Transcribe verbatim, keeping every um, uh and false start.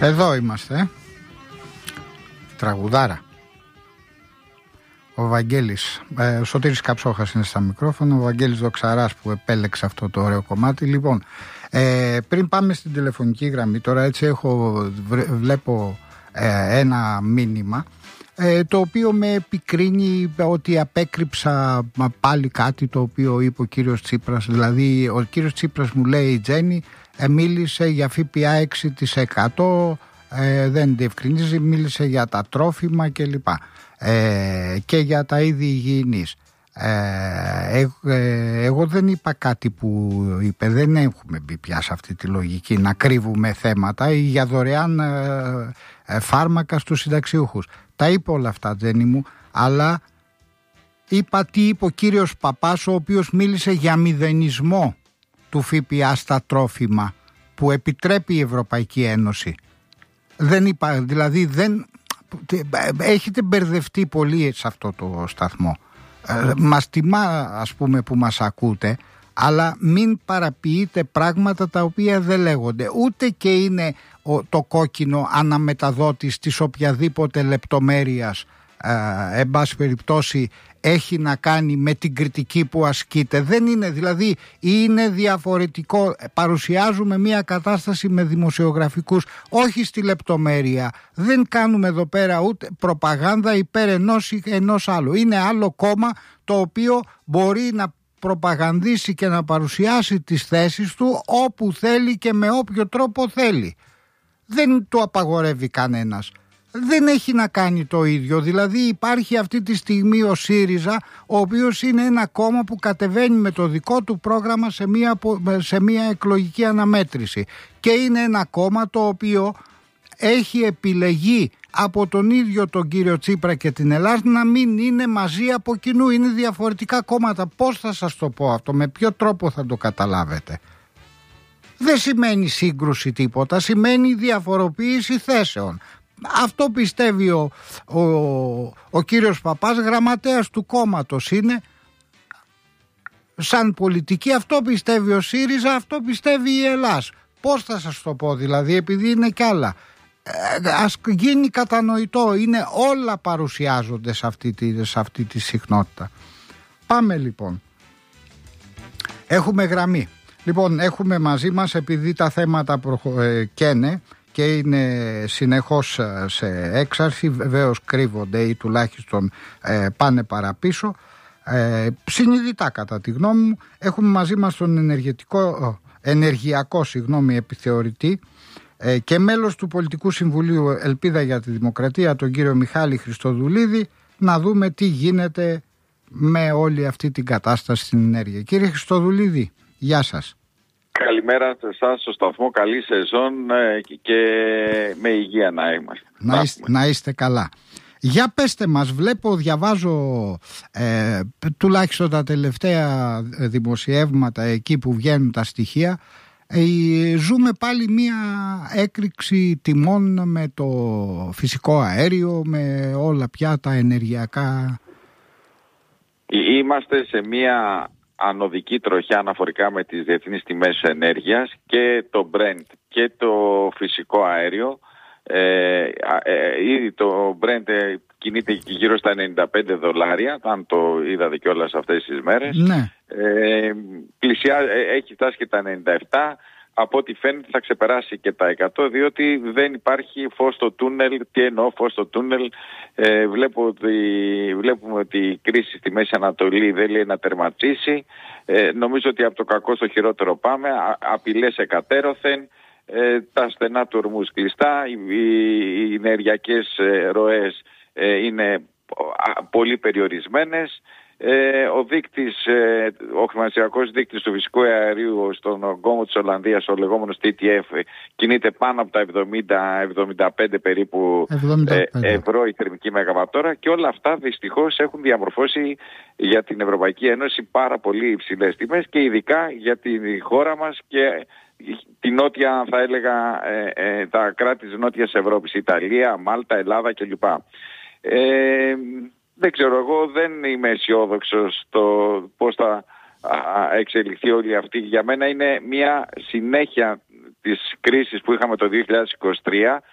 Εδώ είμαστε. Τραγουδάρα. Ο Βαγγέλης, ε, ο Σωτήρης Καψόχας είναι στα μικρόφωνα, ο Βαγγέλης Δοξαράς που επέλεξε αυτό το ωραίο κομμάτι. Λοιπόν, ε, πριν πάμε στην τηλεφωνική γραμμή, τώρα έτσι έχω, βλέπω ε, ένα μήνυμα ε, το οποίο με επικρίνει ότι απέκρυψα πάλι κάτι το οποίο είπε ο κύριος Τσίπρας. Δηλαδή ο κύριος Τσίπρας μου λέει, η Τζέννη ε, μίλησε για ΦΠΑ έξι τοις εκατό, ε, δεν διευκρινίζει, μίλησε για τα τρόφιμα κλπ. Ε, και για τα είδη υγιεινής. Ε, ε, εγώ δεν είπα κάτι που είπε, δεν έχουμε μπει πια σε αυτή τη λογική να κρύβουμε θέματα ή για δωρεάν ε, ε, φάρμακα στους συνταξιούχους. Τα είπε όλα αυτά, Τζέννη μου, αλλά είπα τι είπε ο κύριος Παπάς, ο οποίος μίλησε για μηδενισμό του ΦΠΑ στα τρόφιμα που επιτρέπει η Ευρωπαϊκή Ένωση. Δεν είπα, δηλαδή δεν... Έχετε μπερδευτεί πολύ σε αυτό το σταθμό. ε, Μας τιμά, ας πούμε, που μας ακούτε, αλλά μην παραποιείτε πράγματα τα οποία δεν λέγονται. Ούτε και είναι ο, το κόκκινο αναμεταδότης της οποιαδήποτε λεπτομέρειας ε, εν πάση περιπτώσει έχει να κάνει με την κριτική που ασκείται. Δεν είναι, δηλαδή είναι διαφορετικό. Παρουσιάζουμε μια κατάσταση με δημοσιογραφικούς, όχι στη λεπτομέρεια. Δεν κάνουμε εδώ πέρα ούτε προπαγάνδα υπέρ ενός ή ενός άλλου. Είναι άλλο κόμμα το οποίο μπορεί να προπαγανδίσει και να παρουσιάσει τις θέσεις του όπου θέλει και με όποιο τρόπο θέλει. Δεν το απαγορεύει κανένας. Δεν έχει να κάνει το ίδιο. Δηλαδή υπάρχει αυτή τη στιγμή ο ΣΥΡΙΖΑ, ο οποίος είναι ένα κόμμα που κατεβαίνει με το δικό του πρόγραμμα σε μια, σε μια εκλογική αναμέτρηση, και είναι ένα κόμμα το οποίο έχει επιλεγεί από τον ίδιο τον κύριο Τσίπρα και την Ελλάδα να μην είναι μαζί από κοινού. Είναι διαφορετικά κόμματα. Πώς θα σας το πω αυτό, με ποιο τρόπο θα το καταλάβετε? Δεν σημαίνει σύγκρουση τίποτα, σημαίνει διαφοροποίηση θέσεων. Αυτό πιστεύει ο, ο, ο κύριος Παπάς, γραμματέας του κόμματος είναι, σαν πολιτική. Αυτό πιστεύει ο ΣΥΡΙΖΑ, αυτό πιστεύει η Ελλάς. Πώς θα σας το πω, δηλαδή, επειδή είναι κι άλλα. Ε, ας γίνει κατανοητό, είναι όλα παρουσιάζονται σε αυτή τη, σε αυτή τη συχνότητα. Πάμε λοιπόν. Έχουμε γραμμή. Λοιπόν, έχουμε μαζί μας, επειδή τα θέματα προχω... ε, καίνε και είναι συνεχώς σε έξαρση, βεβαίως κρύβονται ή τουλάχιστον ε, πάνε παραπίσω, ε, συνειδητά κατά τη γνώμη μου. Έχουμε μαζί μας τον ενεργειακό, ενεργειακό συγγνώμη, επιθεωρητή ε, και μέλος του Πολιτικού Συμβουλίου Ελπίδα για τη Δημοκρατία, τον κύριο Μιχάλη Χριστοδουλίδη, να δούμε τι γίνεται με όλη αυτή την κατάσταση στην ενέργεια. Κύριε Χριστοδουλίδη, γεια σας. Καλημέρα σε εσάς στο σταθμό, καλή σεζόν και με υγεία να είμαστε. Να είστε, να είστε καλά. Για πέστε μας, βλέπω, διαβάζω ε, τουλάχιστον τα τελευταία δημοσιεύματα εκεί που βγαίνουν τα στοιχεία. Ε, ζούμε πάλι μία έκρηξη τιμών με το φυσικό αέριο, με όλα πια τα ενεργειακά. Είμαστε σε μία ανωδική τροχιά αναφορικά με τις διεθνείς τιμές ενέργειας, και το Brent και το φυσικό αέριο. Ε, ε, ήδη το Brent ε, κινείται γύρω στα ενενήντα πέντε δολάρια, αν το είδατε κιόλας αυτές τις μέρες. Ναι. Ε, πλησιά, ε, έχει φτάσει και τα ενενήντα επτά. Από ό,τι φαίνεται θα ξεπεράσει και τα εκατό, διότι δεν υπάρχει φως στο τούνελ. Τι εννοώ φως στο τούνελ? Ε, βλέπω ότι, βλέπουμε ότι η κρίση στη Μέση Ανατολή δεν λέει να τερματίσει. Ε, νομίζω ότι από το κακό στο χειρότερο πάμε. Α, απειλές εκατέρωθεν, ε, τα στενά του ορμούς κλειστά, οι, οι, οι ενεργειακές ε, ροές ε, είναι α, πολύ περιορισμένες. Ε, ο δείκτης, ε, ο χρηματιστηριακός δείκτης του φυσικού αερίου στον κόμμα της Ολλανδίας, ο λεγόμενος τι τι εφ, κινείται πάνω από τα εβδομήντα με εβδομήντα πέντε περίπου εβδομήντα πέντε. Ε, ευρώ η θερμική μεγαβατόρα, και όλα αυτά δυστυχώς έχουν διαμορφώσει για την Ευρωπαϊκή Ένωση πάρα πολύ υψηλές τιμές, και ειδικά για τη χώρα μας και την νότια, θα έλεγα, ε, ε, τα κράτη της Νότιας Ευρώπης, Ιταλία, Μάλτα, Ελλάδα κλπ. Ε, Δεν ξέρω, εγώ δεν είμαι αισιόδοξος στο πώς θα εξελιχθεί όλη αυτή. Για μένα είναι μια συνέχεια της κρίσης που είχαμε το δύο χιλιάδες είκοσι τρία,